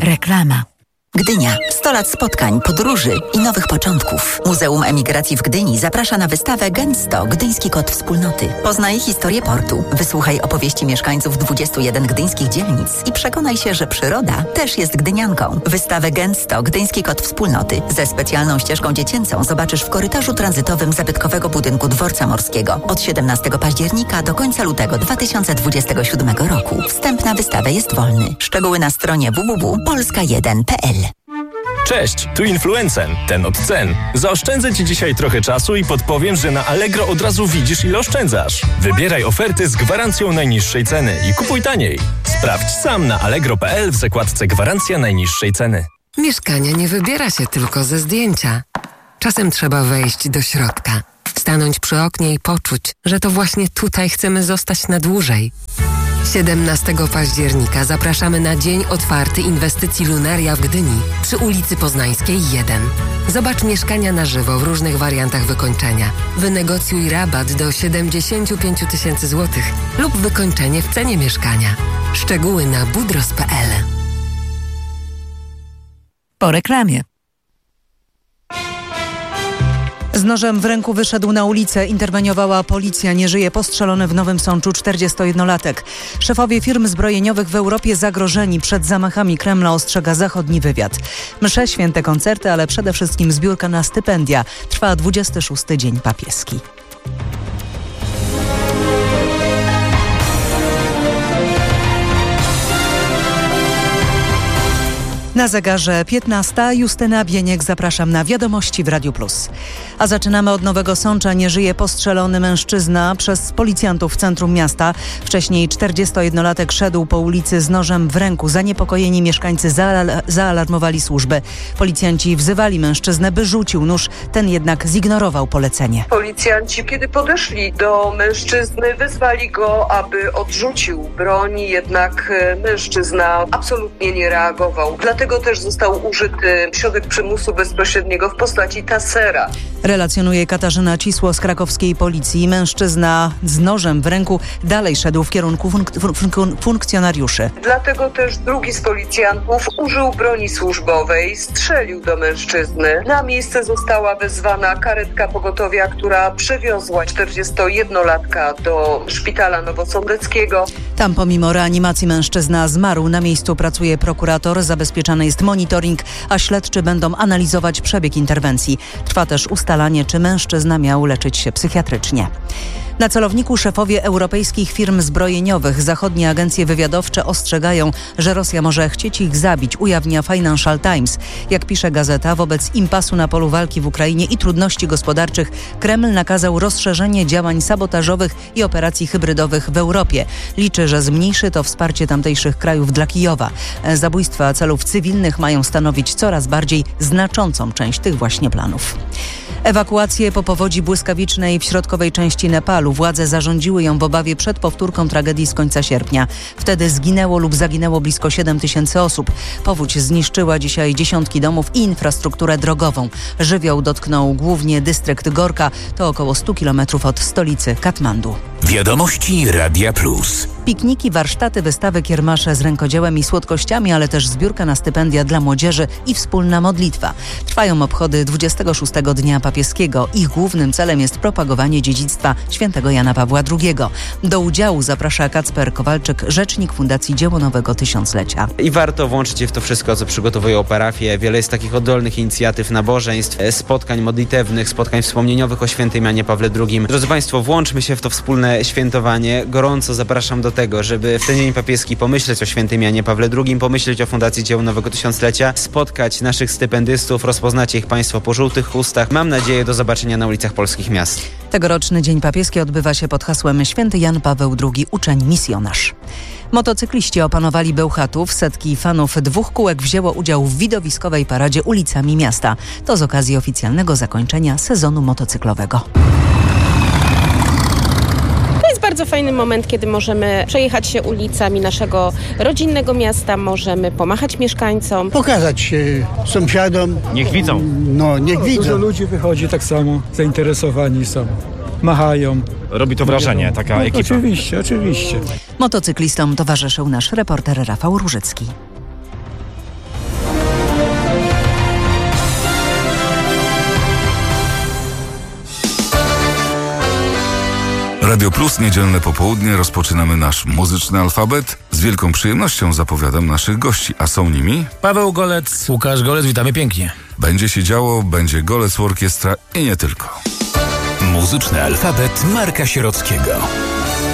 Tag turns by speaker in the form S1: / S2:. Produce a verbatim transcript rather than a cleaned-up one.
S1: Reklama.
S2: Gdynia. sto lat spotkań, podróży i nowych początków. Muzeum Emigracji w Gdyni zaprasza na wystawę Gęsto, Gdyński Kod Wspólnoty. Poznaj historię portu, wysłuchaj opowieści mieszkańców dwudziestu jeden gdyńskich dzielnic i przekonaj się, że przyroda też jest gdynianką. Wystawę Gęsto, Gdyński Kod Wspólnoty ze specjalną ścieżką dziecięcą zobaczysz w korytarzu tranzytowym zabytkowego budynku Dworca Morskiego od siedemnastego października do końca lutego dwa tysiące dwudziestego siódmego roku. Wstęp na wystawę jest wolny. Szczegóły na stronie w w w kropka polska jeden kropka p l.
S3: Cześć, tu Influencen, ten od cen. Zaoszczędzę Ci dzisiaj trochę czasu i podpowiem, że na Allegro od razu widzisz, ile oszczędzasz. Wybieraj oferty z gwarancją najniższej ceny i kupuj taniej. Sprawdź sam na allegro kropka p l w zakładce Gwarancja najniższej ceny.
S4: Mieszkania nie wybiera się tylko ze zdjęcia. Czasem trzeba wejść do środka, stanąć przy oknie i poczuć, że to właśnie tutaj chcemy zostać na dłużej. siedemnastego października zapraszamy na Dzień Otwarty Inwestycji Lunaria w Gdyni przy ulicy Poznańskiej jeden. Zobacz mieszkania na żywo w różnych wariantach wykończenia. Wynegocjuj rabat do siedemdziesiąt pięć tysięcy złotych lub wykończenie w cenie mieszkania. Szczegóły na budros kropka p l.
S1: Po reklamie.
S5: Z nożem w ręku wyszedł na ulicę, interweniowała policja. Nie żyje postrzelony w Nowym Sączu czterdziestojednolatek. Szefowie firm zbrojeniowych w Europie zagrożeni przed zamachami Kremla, ostrzega zachodni wywiad. Msze święte, koncerty, ale przede wszystkim zbiórka na stypendia. Trwa dwudziesty szósty dzień papieski. Na zegarze piętnasta. Justyna Bieniek, zapraszam na Wiadomości w Radiu Plus. A zaczynamy od Nowego Sącza. Nie żyje postrzelony mężczyzna przez policjantów w centrum miasta. Wcześniej czterdziestojednolatek szedł po ulicy z nożem w ręku. Zaniepokojeni mieszkańcy zaal- zaalarmowali służby. Policjanci wzywali mężczyznę, by rzucił nóż. Ten jednak zignorował polecenie.
S6: Policjanci, kiedy podeszli do mężczyzny, wezwali go, aby odrzucił broń. Jednak mężczyzna absolutnie nie reagował. Dlatego też został użyty środek przymusu bezpośredniego w postaci tasera.
S5: Relacjonuje Katarzyna Cisło z krakowskiej policji. Mężczyzna z nożem w ręku dalej szedł w kierunku funk- funk- funkcjonariuszy.
S6: Dlatego też drugi z policjantów użył broni służbowej, strzelił do mężczyzny. Na miejsce została wezwana karetka pogotowia, która przewiozła czterdziestojednolatka do szpitala nowosądeckiego.
S5: Tam pomimo reanimacji mężczyzna zmarł. Na miejscu pracuje prokurator, zabezpieczany jest monitoring, a śledczy będą analizować przebieg interwencji. Trwa też ustalanie, czy mężczyzna miał leczyć się psychiatrycznie. Na celowniku szefowie europejskich firm zbrojeniowych. Zachodnie agencje wywiadowcze ostrzegają, że Rosja może chcieć ich zabić, ujawnia Financial Times. Jak pisze gazeta, wobec impasu na polu walki w Ukrainie i trudności gospodarczych Kreml nakazał rozszerzenie działań sabotażowych i operacji hybrydowych w Europie. Liczy, że zmniejszy to wsparcie tamtejszych krajów dla Kijowa. Zabójstwa celów cywilnych mają stanowić coraz bardziej znaczącą część tych właśnie planów. Ewakuację po powodzi błyskawicznej w środkowej części Nepalu. Władze zarządziły ją w obawie przed powtórką tragedii z końca sierpnia. Wtedy zginęło lub zaginęło blisko siedem tysięcy osób. Powódź zniszczyła dzisiaj dziesiątki domów i infrastrukturę drogową. Żywioł dotknął głównie dystrykt Gorka. To około stu kilometrów od stolicy Katmandu.
S7: Wiadomości Radia Plus.
S5: Pikniki, warsztaty, wystawy, kiermasze z rękodziełem i słodkościami, ale też zbiórka na stypendia dla młodzieży i wspólna modlitwa. Trwają obchody dwudziestego szóstego Dnia Papieskiego. Ich głównym celem jest propagowanie dziedzictwa świętego Jana Pawła drugiego. Do udziału zaprasza Kacper Kowalczyk, rzecznik Fundacji Dzieło Nowego Tysiąclecia.
S8: I warto włączyć się w to wszystko, co przygotowują parafie. Wiele jest takich oddolnych inicjatyw, nabożeństw, spotkań modlitewnych, spotkań wspomnieniowych o świętym Janie Pawle drugim. Drodzy Państwo, włączmy się w to wspólne świętowanie. Gorąco zapraszam do tego, żeby w ten Dzień Papieski pomyśleć o świętym Janie Pawle drugim, pomyśleć o Fundacji Dzieło Nowego Tysiąclecia, spotkać naszych stypendystów, rozpoznacie ich Państwo po żółtych chustach. Mam nadzieję do zobaczenia na ulicach polskich miast.
S5: Tegoroczny Dzień Papieski odbywa się pod hasłem Święty Jan Paweł drugi, uczeń misjonarz. Motocykliści opanowali Bełchatów. Setki fanów dwóch kółek wzięło udział w widowiskowej paradzie ulicami miasta. To z okazji oficjalnego zakończenia sezonu motocyklowego.
S9: Bardzo fajny moment, kiedy możemy przejechać się ulicami naszego rodzinnego miasta, możemy pomachać mieszkańcom.
S10: Pokazać się sąsiadom.
S11: Niech widzą.
S10: No, niech
S11: no,
S10: widzą.
S11: Dużo ludzi wychodzi tak samo, zainteresowani są, machają. Robi to wrażenie, taka no, ekipa. Oczywiście, oczywiście.
S5: Motocyklistom towarzyszył nasz reporter Rafał Różycki.
S1: Radio Plus, niedzielne popołudnie, rozpoczynamy nasz muzyczny alfabet. Z wielką przyjemnością zapowiadam naszych gości, a są nimi...
S12: Paweł Golec, Łukasz Golec, witamy pięknie.
S1: Będzie się działo, będzie Golec Orkiestra i nie tylko.
S7: Muzyczny alfabet Marka Sierockiego.